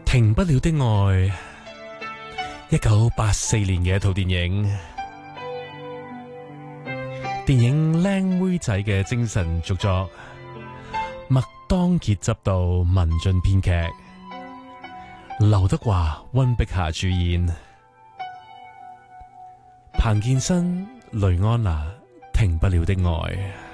停不了的愛，1984年嘅一套電影，電影靚妹仔嘅精神續作，麥當傑執導，文俊編劇，劉德華、溫碧霞主演，彭健新、雷安娜，停不了的愛。